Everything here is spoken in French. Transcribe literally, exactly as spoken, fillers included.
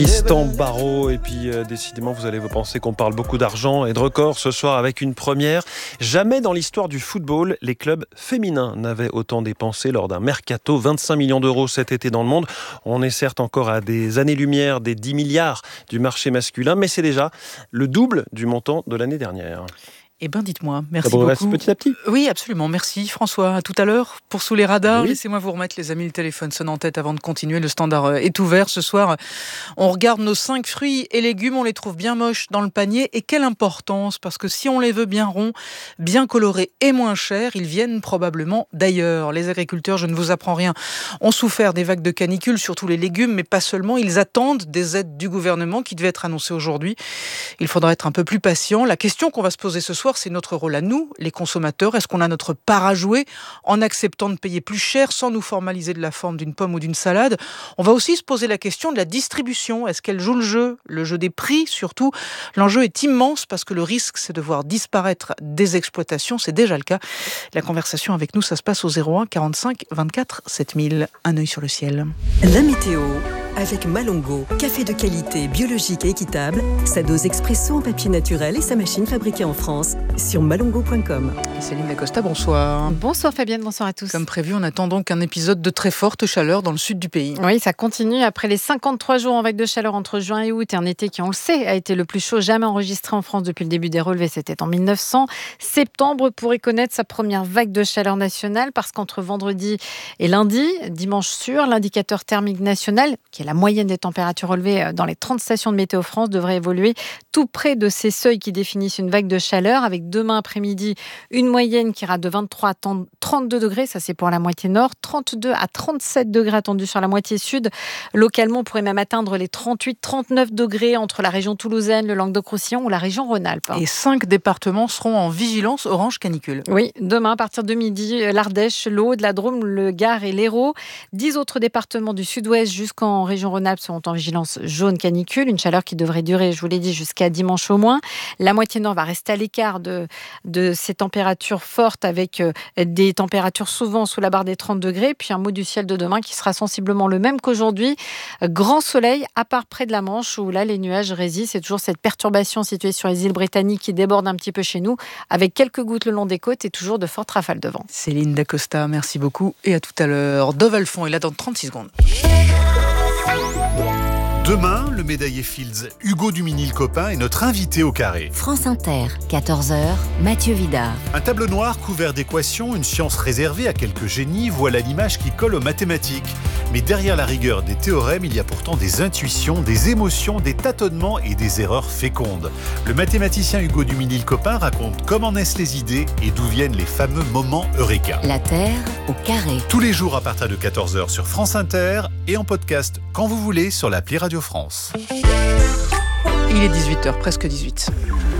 Tristan Barraud, et puis euh, décidément vous allez vous penser qu'on parle beaucoup d'argent et de records ce soir avec une première. Jamais dans l'histoire du football, les clubs féminins n'avaient autant dépensé lors d'un mercato. vingt-cinq millions d'euros cet été dans le monde. On est certes encore à des années-lumière des dix milliards du marché masculin, mais c'est déjà le double du montant de l'année dernière. Eh bien, dites-moi, merci Ça progresse beaucoup. petit à petit. Oui, absolument. Merci François. À tout à l'heure pour Sous les radars. Oui. Laissez-moi vous remettre, les amis, le téléphone sonne en tête avant de continuer. Le standard est ouvert. Ce soir, on regarde nos cinq fruits et légumes. On les trouve bien moches dans le panier. Et quelle importance, parce que si on les veut bien ronds, bien colorés et moins chers, ils viennent probablement d'ailleurs. Les agriculteurs, je ne vous apprends rien, ont souffert des vagues de canicule, surtout les légumes, mais pas seulement. Ils attendent des aides du gouvernement qui devaient être annoncées aujourd'hui. Il faudra être un peu plus patient. La question qu'on va se poser ce soir, c'est notre rôle à nous, les consommateurs. Est-ce qu'on a notre part à jouer en acceptant de payer plus cher sans nous formaliser de la forme d'une pomme ou d'une salade? On va aussi se poser la question de la distribution. Est-ce qu'elle joue le jeu? Le jeu des prix, surtout. L'enjeu est immense parce que le risque, c'est de voir disparaître des exploitations. C'est déjà le cas. La conversation avec nous, ça se passe au zéro un quarante-cinq vingt-quatre sept mille. Un œil sur le ciel. La météo avec Malongo, café de qualité, biologique et équitable, sa dose expresso en papier naturel et sa machine fabriquée en France sur malongo point com. Et Céline Dacosta, bonsoir. Bonsoir Fabienne, bonsoir à tous. Comme prévu, on attend donc un épisode de très forte chaleur dans le sud du pays. Oui, ça continue après les cinquante-trois jours en vague de chaleur entre juin et août et un été qui, on le sait, a été le plus chaud jamais enregistré en France depuis le début des relevés. C'était en mille neuf cents. Septembre pourrait connaître sa première vague de chaleur nationale parce qu'entre vendredi et lundi, dimanche sûr, l'indicateur thermique national, qui est la moyenne des températures relevées dans les trente stations de Météo France, devrait évoluer tout près de ces seuils qui définissent une vague de chaleur, avec demain après-midi une moyenne qui ira de vingt-trois à trente-deux degrés, ça c'est pour la moitié nord, trente-deux à trente-sept degrés attendus sur la moitié sud. Localement, on pourrait même atteindre les trente-huit à trente-neuf degrés entre la région toulousaine, le Languedoc-Roussillon ou la région Rhône-Alpes. Et cinq départements seront en vigilance orange canicule. Oui, demain à partir de midi, l'Ardèche, l'Aude, la Drôme, le Gard et l'Hérault. Dix autres départements du sud-ouest jusqu'en région Rhône-Alpes seront en vigilance jaune canicule, une chaleur qui devrait durer, je vous l'ai dit, jusqu'à dimanche au moins. La moitié nord va rester à l'écart de, de ces températures fortes avec euh, des températures souvent sous la barre des trente degrés, puis un mot du ciel de demain qui sera sensiblement le même qu'aujourd'hui. Grand soleil, à part près de la Manche où là les nuages résistent. C'est toujours cette perturbation située sur les îles britanniques qui déborde un petit peu chez nous, avec quelques gouttes le long des côtes et toujours de fortes rafales de vent. Céline Dacosta, merci beaucoup et à tout à l'heure. Dove Alphon est là dans trente-six secondes. Demain, le médaillé Fields Hugo Duminil-Copin est notre invité au carré. France Inter, quatorze heures, Mathieu Vidard. Un tableau noir couvert d'équations, une science réservée à quelques génies, voilà l'image qui colle aux mathématiques. Mais derrière la rigueur des théorèmes, il y a pourtant des intuitions, des émotions, des tâtonnements et des erreurs fécondes. Le mathématicien Hugo Duminil-Copin raconte comment naissent les idées et d'où viennent les fameux moments eureka. La Terre au carré. Tous les jours à partir de quatorze heures sur France Inter et en podcast quand vous voulez sur l'appli Radio France. Il est dix-huit heures, presque dix-huit.